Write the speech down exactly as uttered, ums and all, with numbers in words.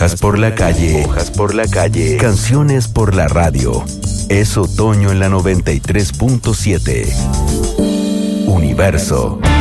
Hojas por la calle. Hojas por la calle. Canciones por la radio. Es otoño en la noventa y tres punto siete. Universo.